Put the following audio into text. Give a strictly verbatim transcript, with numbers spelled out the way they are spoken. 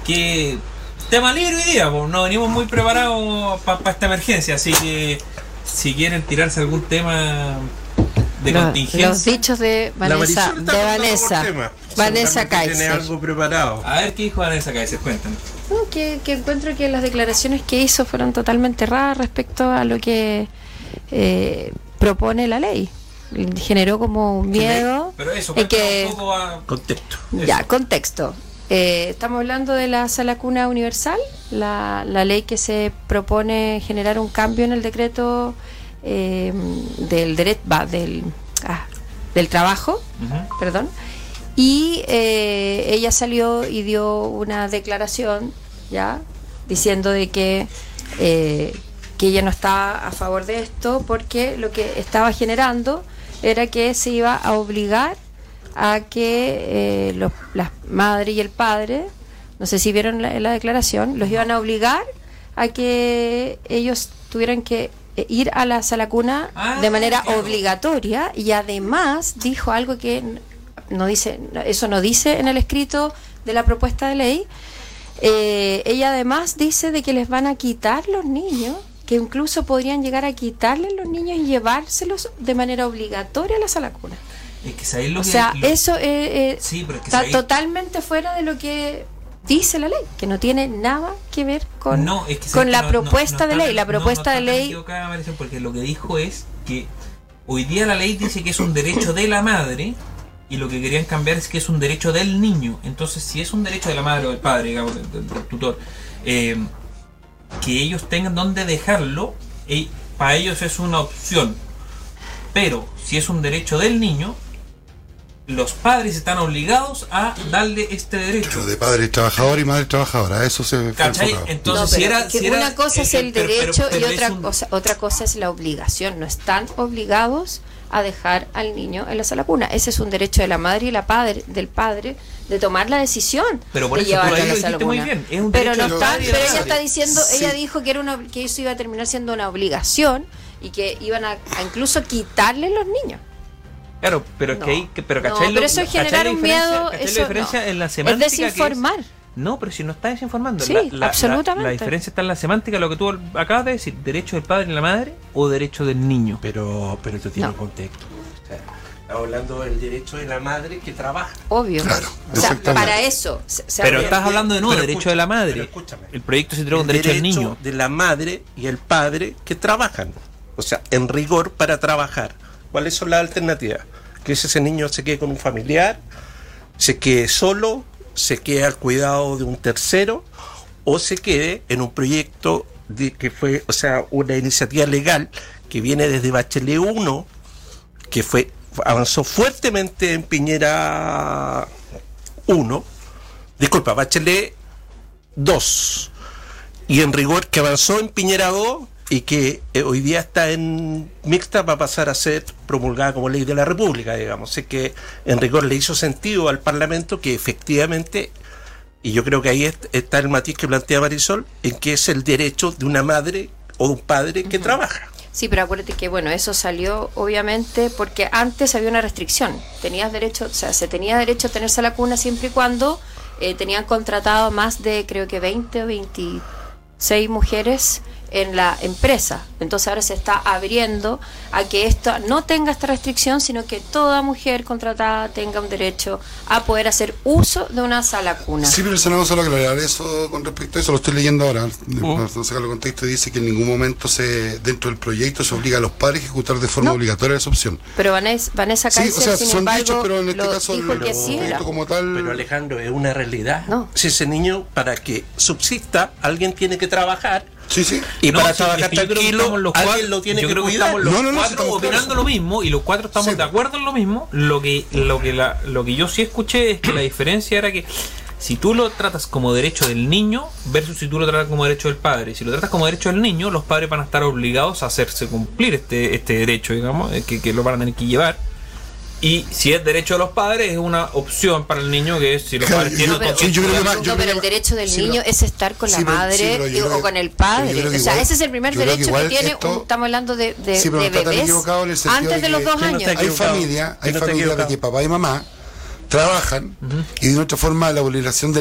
que tema libre hoy día, pues no venimos muy preparados para pa esta emergencia, así que si quieren tirarse algún tema de Lo, contingencia. Los dichos de Vanessa, de Vanessa, Vanessa Kaiser. Tiene algo preparado. A ver qué dijo Vanessa Kaiser, cuéntanos. No, que, que encuentro que las declaraciones que hizo fueron totalmente erradas respecto a lo que eh, propone la ley. Generó como un miedo. Pero eso, en que, un poco a Contexto. ya, eso. contexto. Eh, estamos hablando de la sala cuna universal, la, la ley que se propone generar un cambio en el decreto eh, del derecho va del ah, del trabajo, Uh-huh. perdón. Y eh, ella salió y dio una declaración, ya, diciendo de que eh, que ella no está a favor de esto porque lo que estaba generando era que se iba a obligar a que eh, los, las madres y el padre, no sé si vieron la, la declaración, los iban a obligar a que ellos tuvieran que eh, ir a la sala cuna Ah, de manera claro. obligatoria, y además dijo algo que no dice, eso no dice en el escrito de la propuesta de ley. Eh, ella además dice de que les van a quitar los niños, que incluso podrían llegar a quitarles los niños y llevárselos de manera obligatoria a la sala cuna. Es que sabéis lo O que sea, lo- eso eh, eh, Sí, pero es que está sabéis- totalmente fuera de lo que dice la ley, que no tiene nada que ver con, No, es que con sabéis la que no- propuesta no- no de ley. está- La no- propuesta no de está tan ley, equivocada, Marisol, porque lo que dijo es que hoy día la ley dice que es un derecho de la madre y lo que querían cambiar es que es un derecho del niño. Entonces, si es un derecho de la madre o del padre, digamos, del, del- del tutor, eh, que ellos tengan donde dejarlo, eh, para ellos es una opción. Pero si es un derecho del niño, los padres están obligados a darle este derecho. Pero de padre trabajador y madre trabajadora, a eso se fue ¿Cachai? enfocado. Entonces, no, si pero era, que si era- una cosa es eh, el pero- pero- derecho pero y es otra un- cosa otra cosa es la obligación. No están obligados a dejar al niño en la sala cuna. Ese es un derecho de la madre y la padre del padre de tomar la decisión Pero por de eso tú llevarlo ahí a la lo sala dijiste muy cuna. bien, es un Pero derecho no del está, padre y pero de la ella madre. está diciendo, Sí. ella dijo que era una que eso iba a terminar siendo una obligación y que iban a, a incluso quitarle los niños. Claro, pero es No. que hay que, pero No, ¿cachai? pero lo- eso es ¿cachai generar la un diferencia- miedo, ¿cachai eso la diferencia no. en la Es semántica que desinformar. No, pero si no está desinformando. Sí, La- la- la- absolutamente. La, diferencia está en la semántica, lo que tú acabas de decir, derecho del padre y la madre o derecho del niño. Pero, pero esto tiene No. un contexto. O sea, estamos hablando del derecho de la madre que trabaja. Obvio. Claro, o sea, exactamente. para eso. se- se Pero habría- estás hablando de no, Pero derecho escucha- de la madre. pero escúchame. El proyecto se entrega un El derecho del niño. de la madre y el padre que trabajan. O sea, en rigor para trabajar. ¿Cuáles son las alternativas? Que ese niño se quede con un familiar, se quede solo, se quede al cuidado de un tercero, o se quede en un proyecto de, que fue, o sea, una iniciativa legal que viene desde Bachelet uno, que fue avanzó fuertemente en Piñera uno, disculpa, Bachelet dos, y en rigor que avanzó en Piñera dos y que eh, hoy día está en mixta, va a pasar a ser promulgada como ley de la República, digamos. Así que en rigor le hizo sentido al Parlamento que efectivamente, y yo creo que ahí est- está el matiz que plantea Marisol, en que es el derecho de una madre o de un padre que trabaja. Sí, pero acuérdate que bueno, eso salió obviamente porque antes había una restricción. Tenías derecho, o sea, se tenía derecho a tenerse a la cuna siempre y cuando eh, tenían contratado más de, creo que veinte o veintiséis mujeres en la empresa. Entonces ahora se está abriendo a que esto no tenga esta restricción, sino que toda mujer contratada tenga un derecho a poder hacer uso de una sala cuna. Sí, pero eso no solo aclarar eso con respecto a eso, lo estoy leyendo ahora, para sacarlo de contexto, dice que en ningún momento se dentro del proyecto se obliga a los padres a ejecutar de forma No. obligatoria esa opción. Pero Vanessa, Vanessa Sí, Kaiser, o sea, sin son embargo, dichos, pero en este lo caso dijo el que sí era. proyecto como tal... Pero Alejandro, es una realidad. No. Si ese niño, para que subsista, alguien tiene que trabajar. Sí, sí. Y No, para sí, trabajar es que yo creo que tranquilo, estamos los alguien cuatro- lo tiene yo que creo que cuidar. estamos los No, no, no, sí, cuatro estamos opinando claros. lo mismo y los cuatro estamos Sí. de acuerdo en lo mismo. Lo que lo que la, lo que yo sí escuché es que la diferencia era que si tú lo tratas como derecho del niño versus si tú lo tratas como derecho del padre. Si lo tratas como derecho del niño, los padres van a estar obligados a hacerse cumplir este este derecho, digamos, eh, que, que lo van a tener que llevar. Y si es derecho de los padres, es una opción para el niño, que es si los Claro, padres yo- tienen No, pero, otro- sí, yo creo que más- no, yo creo pero que el más- derecho del sí, niño pero- es estar con sí, la pero- sí, madre pero yo digo, creo o con que- el pero yo padre. creo que O sea, igual- ese es el primer yo creo que derecho que, igual tiene. esto- un- estamos hablando de, de, Sí, pero de no está tan bebés equivocado en el sentido antes de de los que- dos que no está años. Hay equivocado. familias, hay Que no está familias de equivocado. que papá y mamá trabajan y de otra forma la obligación del